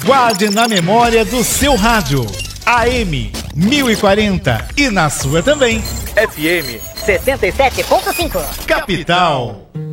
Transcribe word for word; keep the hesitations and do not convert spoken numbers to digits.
Guarde na memória do seu rádio. A M mil e quarenta e na sua também. F M sessenta e sete ponto cinco. Capital.